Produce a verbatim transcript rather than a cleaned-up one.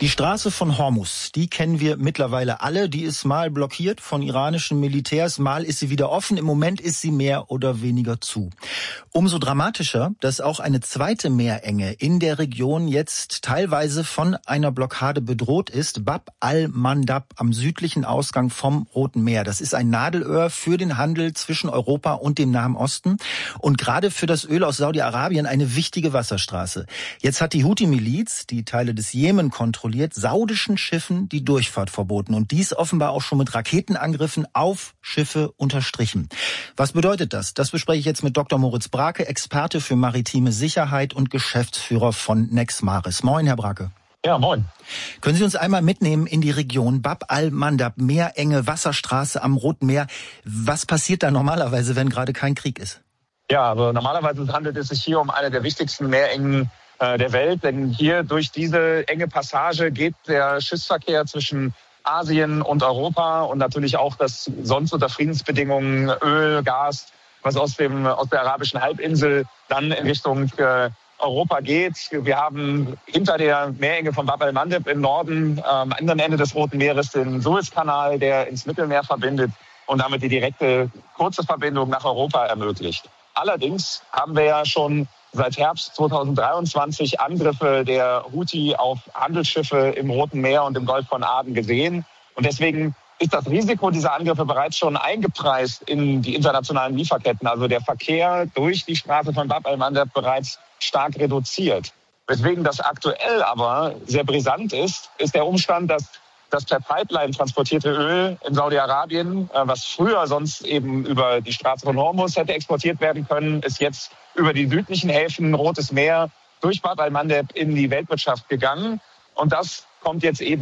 Die Straße von Hormuz, die kennen wir mittlerweile alle. Die ist mal blockiert von iranischen Militärs, mal ist sie wieder offen. Im Moment ist sie mehr oder weniger zu. Umso dramatischer, dass auch eine zweite Meerenge in der Region jetzt teilweise von einer Blockade bedroht ist. Bab al-Mandab am südlichen Ausgang vom Roten Meer. Das ist ein Nadelöhr für den Handel zwischen Europa und dem Nahen Osten und gerade für das Öl aus Saudi-Arabien eine wichtige Wasserstraße. Jetzt hat die Houthi-Miliz, die Teile des Jemen kontrolliert, saudischen Schiffen die Durchfahrt verboten und dies offenbar auch schon mit Raketenangriffen auf Schiffe unterstrichen. Was bedeutet das? Das bespreche ich jetzt mit Doktor Moritz Brake, Experte für maritime Sicherheit und Geschäftsführer von Nexmaris. Moin, Herr Brake. Ja, moin. Können Sie uns einmal mitnehmen in die Region Bab al-Mandab, Meerenge, Wasserstraße am Roten Meer? Was passiert da normalerweise, wenn gerade kein Krieg ist? Ja, also normalerweise handelt es sich hier um eine der wichtigsten Meerengen der Welt, denn hier durch diese enge Passage geht der Schiffsverkehr zwischen Asien und Europa und natürlich auch das sonst unter Friedensbedingungen Öl, Gas, was aus dem aus der arabischen Halbinsel dann in Richtung äh, Europa geht. Wir haben hinter der Meerenge von Bab al-Mandab im Norden am ähm, anderen Ende des Roten Meeres den Suezkanal, der ins Mittelmeer verbindet und damit die direkte kurze Verbindung nach Europa ermöglicht. Allerdings haben wir ja schon seit Herbst zweitausenddreiundzwanzig Angriffe der Houthi auf Handelsschiffe im Roten Meer und im Golf von Aden gesehen. Und deswegen ist das Risiko dieser Angriffe bereits schon eingepreist in die internationalen Lieferketten. Also der Verkehr durch die Straße von Bab al-Mandab bereits stark reduziert. Weswegen das aktuell aber sehr brisant ist, ist der Umstand, dass das per Pipeline transportierte Öl in Saudi-Arabien, was früher sonst eben über die Straße von Hormuz hätte exportiert werden können, ist jetzt über die südlichen Häfen Rotes Meer durch Bab al-Mandab in die Weltwirtschaft gegangen. Und das kommt jetzt eben